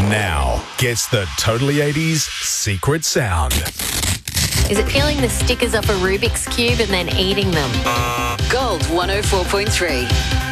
Now gets the Totally 80s secret sound. Is it peeling the stickers off a Rubik's Cube and then eating them? Gold 104.3.